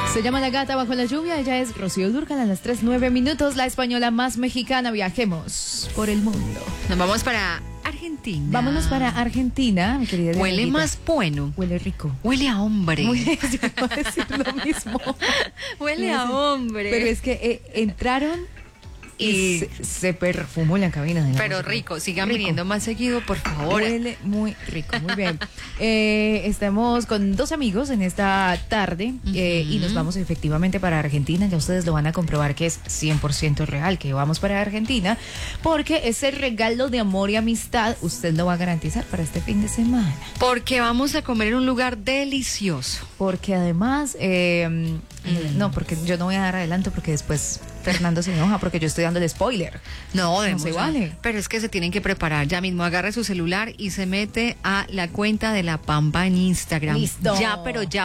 Se llama La Gata Bajo la Lluvia. Ella es Rocío Dúrcal a las 3:09, la española más mexicana. Viajemos por el mundo. Nos vamos para Argentina. Vámonos para Argentina, mi querida. Huele Dianita. más bueno. Huele rico. Huele a hombre. Yo iba a decir lo mismo. Huele a hombre. Pero es que entraron y se perfumó la cabina de la Pero música. rico, sigan Rico. viniendo más seguido, por favor. Huele muy rico, muy bien. Estamos con dos amigos en esta tarde y nos vamos efectivamente para Argentina. Ya ustedes lo van a comprobar que es 100% real que vamos para Argentina, porque ese regalo de amor y amistad usted lo va a garantizar para este fin de semana. Porque vamos a comer en un lugar delicioso. Porque además, no, porque yo no voy a dar adelanto porque después Fernando se enoja porque yo estoy dando el spoiler. No se vale. Pero es que se tienen que preparar ya mismo. Agarre su celular y se mete a la cuenta de La Pampa en Instagram. Listo. Ya,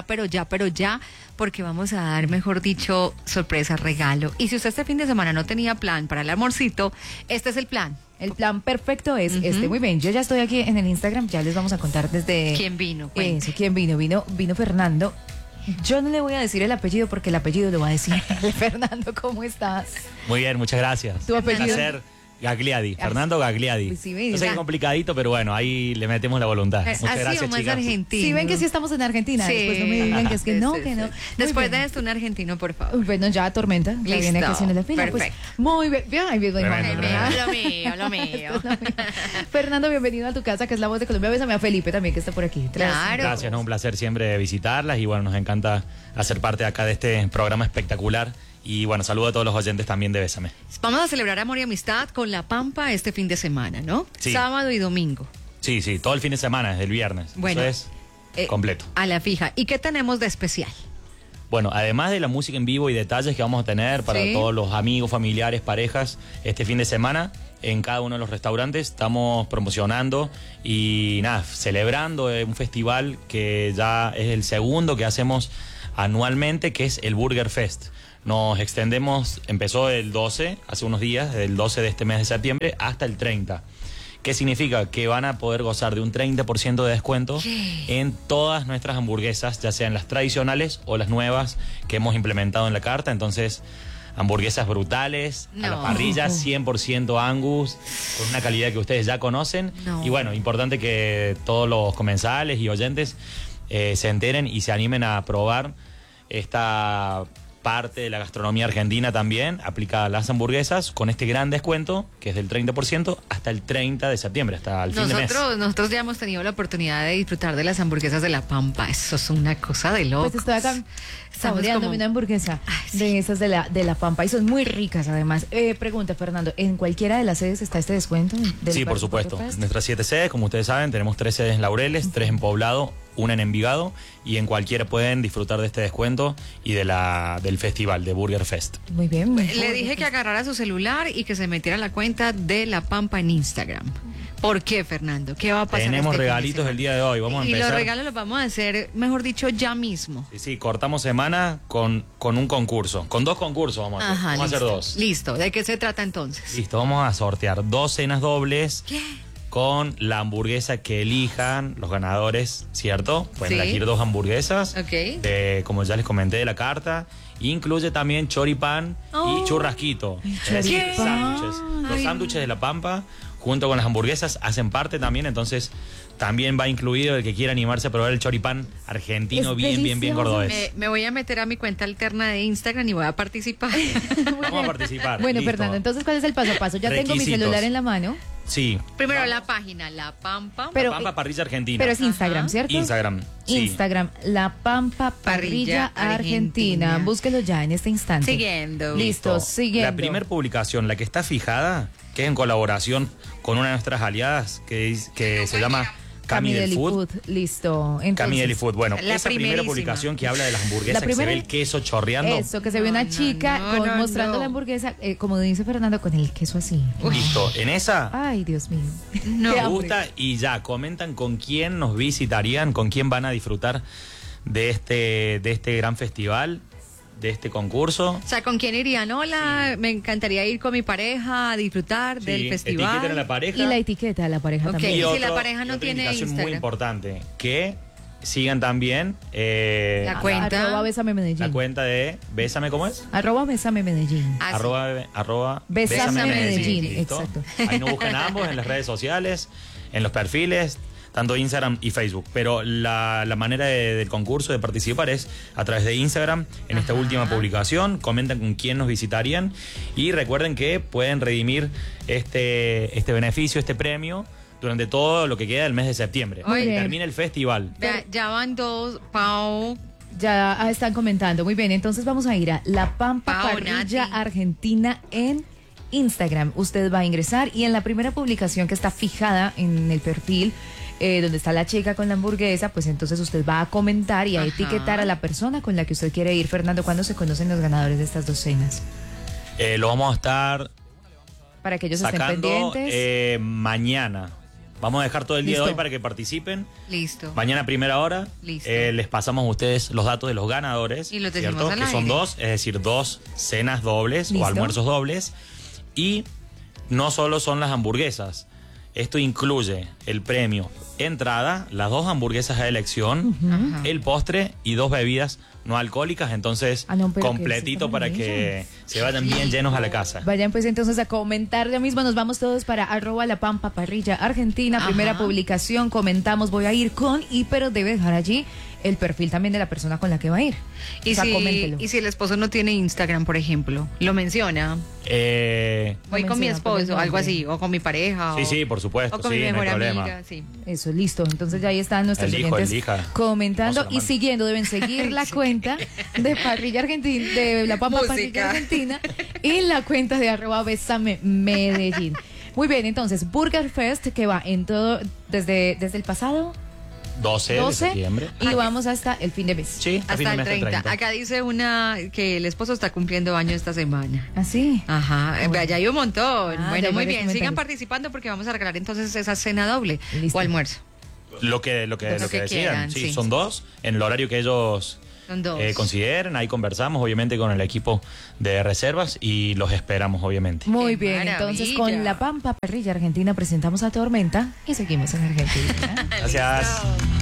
porque vamos a dar, mejor dicho, sorpresa, regalo. Y si usted este fin de semana no tenía plan para el amorcito, este es el plan. El plan perfecto es este. Muy bien, yo ya estoy aquí en el Instagram, ya les vamos a contar desde... ¿Quién vino? Cuente. Eso, ¿quién vino? Vino Fernando. Yo no le voy a decir el apellido porque el apellido lo va a decir. Fernando, ¿cómo estás? Muy bien, muchas gracias. ¿Tu apellido? Un placer. Gagliardi, Fernando Gagliardi. Sí, no sé qué complicadito, pero bueno, ahí le metemos la voluntad. Muchas Así gracias, o más chicas. argentino. Sí, ven que sí estamos en Argentina. Sí. Después no me digan que es que no, que no. Después Muy de esto, un argentino, por favor. bien. Bueno, ya Tormenta, ya Listo. viene aquí haciendo la fila. Pues, Perfecto. muy bien, bien, bien, bien. Tremendo, tremendo. Lo mío. Fernando, bienvenido a tu casa, que es La Voz de Colombia. Bésame a Felipe también, que está por aquí. Claro. Gracias, ¿no? Un placer siempre visitarlas y bueno, nos encanta hacer parte acá de este programa espectacular. Y bueno, saludo a todos los oyentes también de Bésame. Vamos a celebrar amor y amistad con La Pampa este fin de semana, ¿no? Sí. Sábado y domingo. Sí, todo el fin de semana, desde el viernes. Bueno, Eso es completo. A la fija. ¿Y qué tenemos de especial? Bueno, además de la música en vivo y detalles que vamos a tener para Sí. todos los amigos, familiares, parejas, este fin de semana, en cada uno de los restaurantes estamos promocionando y nada, celebrando un festival que ya es el segundo que hacemos anualmente, que es el Burger Fest. Nos extendemos, empezó el 12, hace unos días, del 12 de este mes de septiembre hasta el 30. ¿Qué significa? Que van a poder gozar de un 30% de descuento en todas nuestras hamburguesas, ya sean las tradicionales o las nuevas que hemos implementado en la carta. Entonces, hamburguesas brutales, a la parrilla, 100% Angus, con una calidad que ustedes ya conocen. No. Y bueno, importante que todos los comensales y oyentes se enteren y se animen a probar esta parte de la gastronomía argentina también, aplicada a las hamburguesas, con este gran descuento, que es del 30%, hasta el 30 de septiembre, hasta el fin de mes. Nosotros ya hemos tenido la oportunidad de disfrutar de las hamburguesas de La Pampa. Eso es una cosa de locos. Pues estoy acá saboreándome una hamburguesa de esas de la Pampa y son muy ricas además. Pregunta, Fernando, ¿en cualquiera de las sedes está este descuento? Sí, por supuesto. Nuestras 7 sedes, como ustedes saben, tenemos 3 sedes en Laureles, 3 en Poblado, una en Envigado, y en cualquiera pueden disfrutar de este descuento y del festival de Burger Fest. Muy bien. Le dije que agarrara su celular y que se metiera a la cuenta de La Pampa en Instagram. ¿Por qué, Fernando? ¿Qué va a pasar? Tenemos este fin de regalitos semana? el día de hoy, vamos a Y empezar. los regalos los vamos a hacer, mejor dicho, ya mismo. Sí, cortamos semana con un concurso, con 2 concursos vamos a hacer. Vamos a hacer 2. Listo. ¿De qué se trata entonces? Listo, vamos a sortear 2 cenas dobles. ¿Qué? Con la hamburguesa que elijan los ganadores, ¿cierto? Pueden Sí. elegir 2 hamburguesas, Ok. como ya les comenté de la carta. Incluye también choripán y churrasquito. Es decir, choripán. sándwiches. Los Ay. sándwiches de La Pampa, junto con las hamburguesas, hacen parte también. Entonces, también va incluido el que quiera animarse a probar el choripán argentino, Es bien delicioso. cordobés. Me voy a meter a mi cuenta alterna de Instagram y voy a participar. Vamos a participar. Bueno, listo. Fernando, entonces, ¿cuál es el paso a paso? Ya tengo mi Requisitos. celular en la mano, Sí. Primero la página, La Pampa. pero- La Pampa Parrilla Argentina. pero es Instagram, Ajá. ¿cierto? Instagram. Sí. Instagram, La Pampa Parrilla Parrilla Argentina. Argentina. Búsquelo ya en este instante. Siguiendo. Listo, siguiendo. La primera publicación, la que está fijada, que es en colaboración con una de nuestras aliadas, que se llama Cami del Food. Listo. Cami Entonces, del Food. Bueno, La esa primera primerísima. publicación que habla de las hamburguesas, La que se primera- ve el queso chorreando. Eso, que se ve una chica mostrando la hamburguesa, como dice Fernando, con el queso así. Listo. En esa Ay, Dios mío. No. Qué me hambre. gusta y ya, comentan con quién nos visitarían, con quién van a disfrutar de este gran festival, de este concurso. O sea, ¿con quién irían? Hola, me encantaría ir con mi pareja a disfrutar del Sí, festival. etiqueten a la pareja. Y la etiqueta de la pareja Ok. también. Si Y la otro- pareja no y otra tiene indicación muy Instagram. importante, que sigan también La cuenta. Arroba Bésame Medellín. la cuenta de Bésame, ¿cómo es? Arroba Bésame Medellín. Ah, sí. Arroba Bésame Medellín, listo. exacto. Ahí nos buscan ambos en las redes sociales, en los perfiles, tanto Instagram y Facebook. Pero la manera del concurso, de participar, es a través de Instagram, en esta última publicación. Comentan con quién nos visitarían y recuerden que pueden redimir este beneficio, este premio, durante todo lo que queda del mes de septiembre. Muy Que bien. termine el festival. Vea, ya van 2, Pau. Ya están comentando. Muy bien, entonces vamos a ir a La Pampa Pau, Parrilla Nati. Argentina en Instagram. Usted va a ingresar y en la primera publicación que está fijada en el perfil, donde está la chica con la hamburguesa, pues entonces usted va a comentar y a Ajá. etiquetar a la persona con la que usted quiere ir. Fernando, ¿cuándo se conocen los ganadores de estas 2 cenas? Lo vamos a estar Para que ellos estén sacando pendientes. mañana. Vamos a dejar todo el día Listo. de hoy para que participen. Listo. Mañana a primera hora Listo. les pasamos a ustedes los datos de los ganadores. Y los decimos ¿cierto? al Que son aire. 2, es decir, 2 cenas dobles Listo. o almuerzos dobles. Y no solo son las hamburguesas. Esto incluye el premio entrada, las 2 hamburguesas a elección, Ajá. el postre y 2 bebidas no alcohólicas. Entonces, Ah, no, pero completito que se para coman que se vayan bien llenos a la casa. Vayan pues entonces a comentar ya mismo, nos vamos todos para arroba La Pampa Parrilla Argentina, Ajá. primera publicación, comentamos, voy a ir con, pero debe dejar allí el perfil también de la persona con la que va a ir. Y, O sea, si, coméntelo. y si el esposo no tiene Instagram, por ejemplo, lo menciona. Voy con mi menciona, esposo, pero el algo nombre. así, o con mi pareja. Sí, o, sí, por supuesto, o con sí, mi no hay mejor problema. amiga, sí. Eso, listo. Entonces ya ahí están nuestros El hijo, oyentes el hija. comentando Vamos a la y mano. siguiendo. Deben seguir la cuenta de Parrilla Argentina, de La Pampa Música. Parrilla Argentina y la cuenta de arroba Bésame Medellín. Muy bien, entonces Burger Fest que va en todo desde el pasado 12 de 12 septiembre. y vamos hasta el fin de mes. Sí, a fin Hasta de el mes del 30. Acá dice una que el esposo está cumpliendo año esta semana. ¿Así? Ajá, vea, ya hay un montón. Ah, Bueno, ya muy varios bien. Sigan comentarios. participando porque vamos a regalar entonces esa cena doble Listo. o almuerzo. Lo que que decidan. quieran, Sí, sí. son 2 en el horario que ellos Son 2. consideren. Ahí conversamos, obviamente, con el equipo de reservas y los esperamos, obviamente. Muy ¡Qué bien, maravilla! entonces con La Pampa Parrilla Argentina presentamos a Tormenta y seguimos en Argentina. Gracias.